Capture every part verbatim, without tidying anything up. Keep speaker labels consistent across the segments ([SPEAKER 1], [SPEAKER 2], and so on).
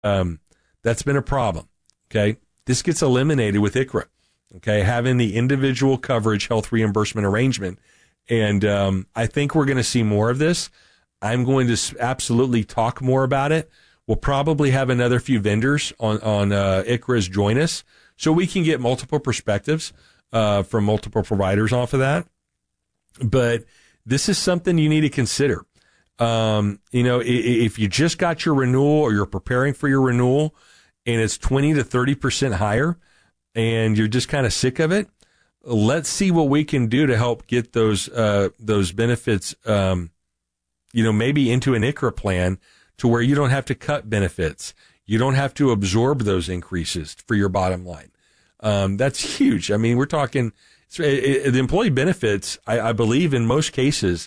[SPEAKER 1] Um, that's been a problem. Okay. This gets eliminated with I C R A. Okay. Having the individual coverage health reimbursement arrangement. And, um, I think we're going to see more of this. I'm going to absolutely talk more about it. We'll probably have another few vendors on, on, uh, I C R A's join us so we can get multiple perspectives, uh, from multiple providers off of that. But this is something you need to consider. Um, you know, if you just got your renewal or you're preparing for your renewal and it's twenty to thirty percent higher and you're just kind of sick of it, let's see what we can do to help get those, uh, those benefits, um, you know, maybe into an I C R A plan to where you don't have to cut benefits. You don't have to absorb those increases for your bottom line. Um, that's huge. I mean, we're talking it, it, the employee benefits, I, I believe in most cases,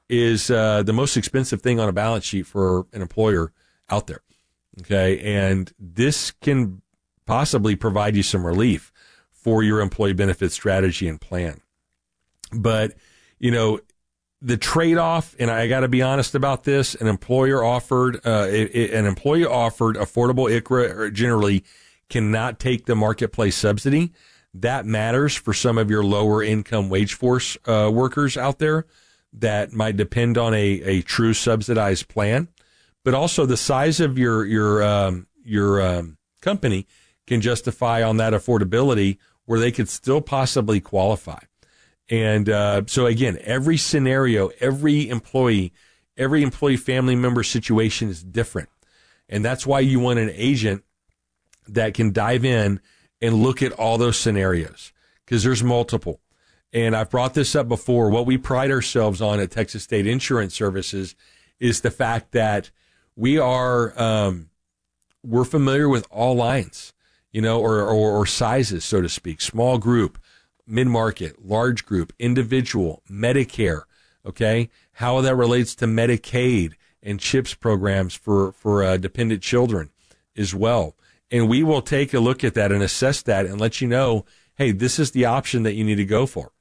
[SPEAKER 1] is uh, the most expensive thing on a balance sheet for an employer out there. Okay. And this can possibly provide you some relief for your employee benefit strategy and plan. But, you know, the trade-off, and I got to be honest about this, an employer offered, uh, it, it, an employee offered affordable I C R A generally cannot take the marketplace subsidy. That matters for some of your lower income wage force uh, workers out there that might depend on a, a true subsidized plan, but also the size of your, your, um, your, um, company can justify on that affordability where they could still possibly qualify. And, uh, so again, every scenario, every employee, every employee family member situation is different. And that's why you want an agent that can dive in and look at all those scenarios because there's multiple. And I've brought this up before. What we pride ourselves on at Texas State Insurance Services is the fact that we are, um, we're familiar with all lines, you know, or, or, or sizes, so to speak, small group, mid-market, large group, individual, Medicare. Okay. How that relates to Medicaid and CHIPS programs for, for, uh, dependent children as well. And we will take a look at that and assess that and let you know, hey, this is the option that you need to go for.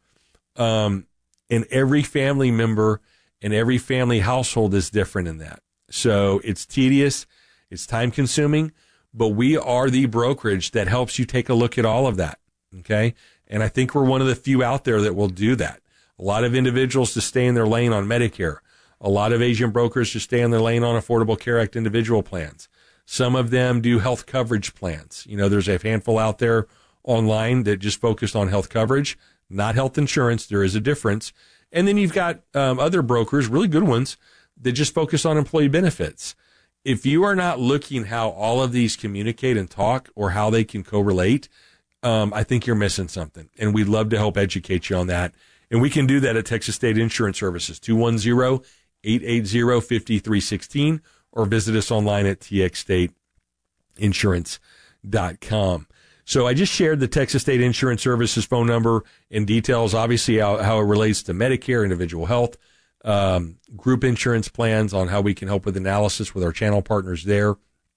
[SPEAKER 1] Um, and every family member and every family household is different in that. So it's tedious, it's time consuming, but we are the brokerage that helps you take a look at all of that. Okay. And I think we're one of the few out there that will do that. A lot of individuals to stay in their lane on Medicare. A lot of agent brokers to stay in their lane on Affordable Care Act individual plans. Some of them do health coverage plans. You know, there's a handful out there online that just focus on health coverage, not health insurance. There is a difference. And then you've got um, other brokers, really good ones, that just focus on employee benefits. If you are not looking how all of these communicate and talk or how they can correlate, um, I think you're missing something. And we'd love to help educate you on that. And we can do that at Texas State Insurance Services, two one zero, eight eight zero, five three one six, or visit us online at t x state insurance dot com. So I just shared the Texas State Insurance Services phone number and details, obviously how, how it relates to Medicare, individual health, um, group insurance plans, on how we can help with analysis with our channel partners there.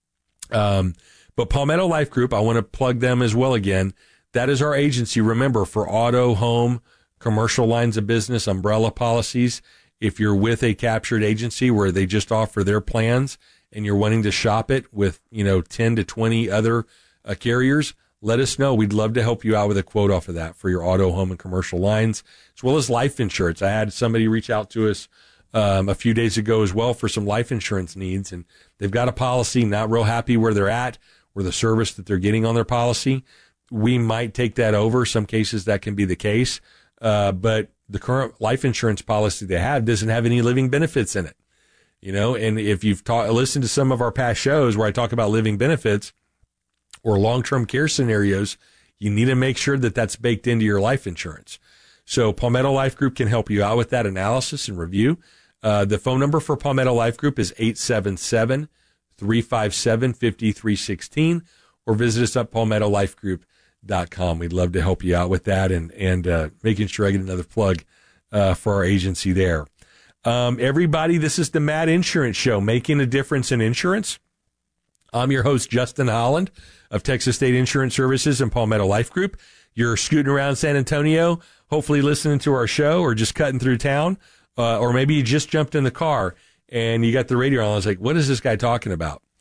[SPEAKER 1] Um, but Palmetto Life Group, I want to plug them as well again. That is our agency, remember, for auto, home, commercial lines of business, umbrella policies. If you're with a captured agency where they just offer their plans and you're wanting to shop it with, you know, ten to twenty other uh, carriers, let us know. We'd love to help you out with a quote off of that for your auto, home, and commercial lines, as well as life insurance. I had somebody reach out to us um, a few days ago as well for some life insurance needs, and they've got a policy, not real happy where they're at, or the service that they're getting on their policy. We might take that over. Some cases that can be the case, uh, but the current life insurance policy they have doesn't have any living benefits in it. You know, and if you've ta- listened to some of our past shows where I talk about living benefits or long-term care scenarios, you need to make sure that that's baked into your life insurance. So Palmetto Life Group can help you out with that analysis and review. Uh, the phone number for Palmetto Life Group is eight seven seven, three five seven, five three one six, or visit us at palmetto life group dot com. We'd love to help you out with that and, and, uh, making sure I get another plug, uh, for our agency there. Um, everybody, this is the Mad Insurance Show, making a difference in insurance. I'm your host, Justin Holland of Texas State Insurance Services and Palmetto Life Group. You're scooting around San Antonio, hopefully listening to our show or just cutting through town. Uh, or maybe you just jumped in the car and you got the radio on. I was like, what is this guy talking about?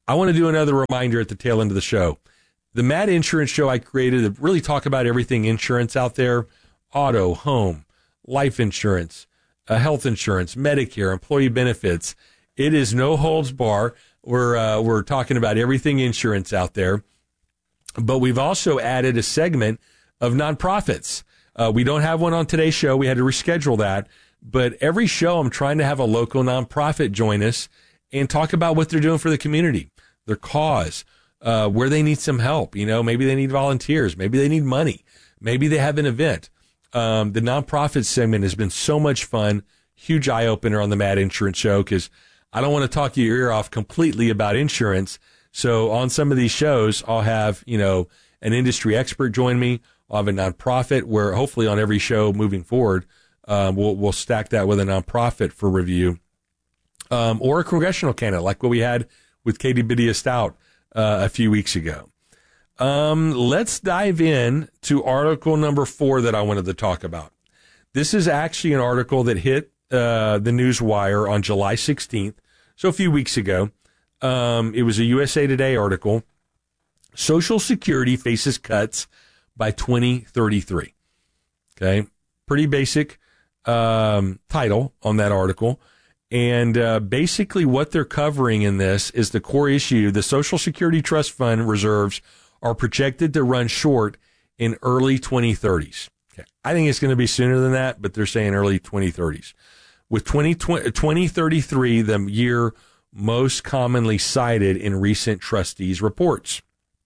[SPEAKER 1] I want to do another reminder at the tail end of the show. The Mad Insurance Show I created to really talk about everything insurance out there, auto, home, life insurance, uh, health insurance, Medicare, employee benefits. It is no holds bar. We're, uh, we're talking about everything insurance out there. But we've also added a segment of nonprofits. Uh, we don't have one on today's show. We had to reschedule that. But every show, I'm trying to have a local nonprofit join us and talk about what they're doing for the community, their cause, uh, where they need some help. You know, maybe they need volunteers. Maybe they need money. Maybe they have an event. Um, the nonprofit segment has been so much fun. Huge eye opener on the Mad Insurance Show, because I don't want to talk your ear off completely about insurance. So on some of these shows, I'll have, you know, an industry expert join me. I'll have a nonprofit where hopefully on every show moving forward, um, we'll, we'll stack that with a nonprofit for review, um, or a congressional candidate like what we had with Katie Bedia Stout, uh, a few weeks ago. Um, let's dive in to article number four that I wanted to talk about. This is actually an article that hit, uh, the news wire on July sixteenth. So a few weeks ago. Um, it was a U S A Today article. Social Security faces cuts by twenty thirty-three. Okay. Pretty basic, um, title on that article. And, uh, basically what they're covering in this is the core issue. The Social Security Trust Fund reserves are projected to run short in early twenty thirties. Okay. I think it's going to be sooner than that, but they're saying early twenty thirties. With twenty thirty-three, the year most commonly cited in recent trustees' reports.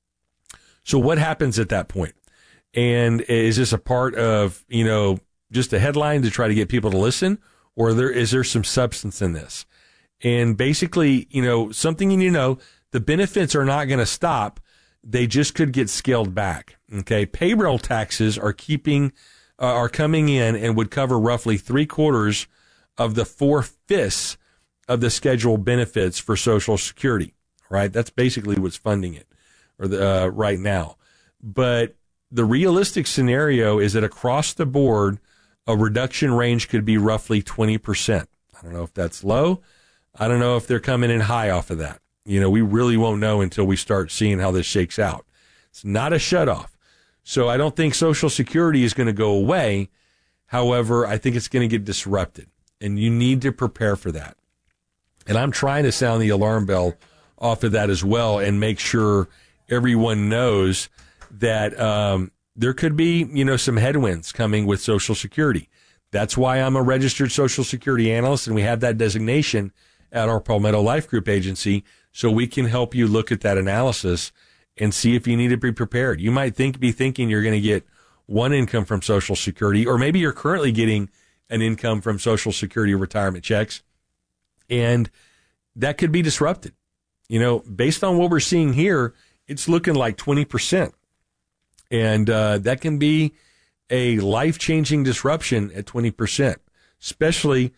[SPEAKER 1] So what happens at that point? And is this a part of, you know, just a headline to try to get people to listen, or there is there some substance in this? And basically, you know, something you need to know, the benefits are not going to stop. They just could get scaled back. Okay. Payroll taxes are keeping, uh, are coming in and would cover roughly three quarters of the four fifths of the scheduled benefits for Social Security, right? That's basically what's funding it or the, uh, right now. But the realistic scenario is that across the board, a reduction range could be roughly twenty percent. I don't know if that's low. I don't know if they're coming in high off of that. You know, we really won't know until we start seeing how this shakes out. It's not a shutoff. So I don't think Social Security is going to go away. However, I think it's going to get disrupted, and you need to prepare for that. And I'm trying to sound the alarm bell off of that as well and make sure everyone knows that um, there could be, you know, some headwinds coming with Social Security. That's why I'm a registered Social Security analyst, and we have that designation at our Palmetto Life Group agency, so we can help you look at that analysis and see if you need to be prepared. You might think be thinking you're going to get one income from Social Security, or maybe you're currently getting an income from Social Security retirement checks, and that could be disrupted. You know, based on what we're seeing here, it's looking like twenty percent. And uh, that can be a life-changing disruption at twenty percent, especially,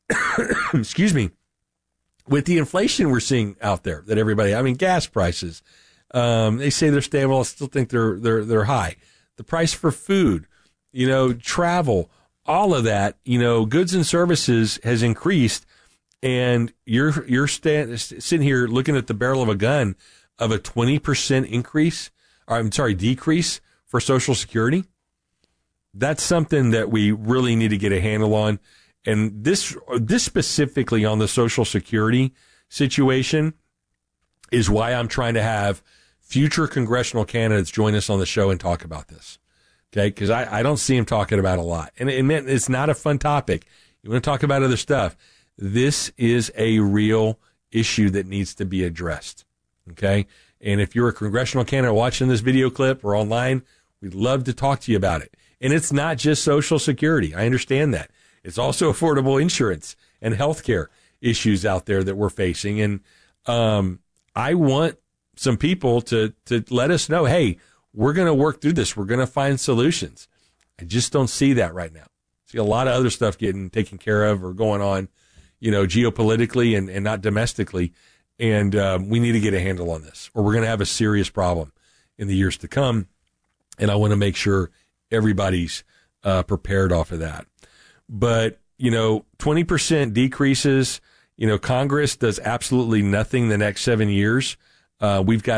[SPEAKER 1] excuse me, with the inflation we're seeing out there that everybody, I mean, gas prices, um, they say they're stable. I still think they're, they're, they're high. The price for food, you know, travel, all of that, you know, goods and services has increased. And you're, you're stand, sitting here looking at the barrel of a gun of a twenty percent increase, or I'm sorry, decrease for Social Security. That's something that we really need to get a handle on. And this, this specifically on the Social Security situation is why I'm trying to have future congressional candidates join us on the show and talk about this. Okay. Cause I, I don't see them talking about it a lot, and it meant it's not a fun topic. You want to talk about other stuff. This is a real issue that needs to be addressed. Okay. And if you're a congressional candidate watching this video clip or online, we'd love to talk to you about it. And it's not just Social Security. I understand that. It's also affordable insurance and healthcare issues out there that we're facing. And um, I want some people to, to let us know, hey, we're going to work through this. We're going to find solutions. I just don't see that right now. I see a lot of other stuff getting taken care of or going on, you know, geopolitically and, and not domestically. And um, we need to get a handle on this, or we're going to have a serious problem in the years to come. And I want to make sure everybody's uh, prepared off of that. But, you know, twenty percent decreases, you know, Congress does absolutely nothing the next seven years. Uh, we've got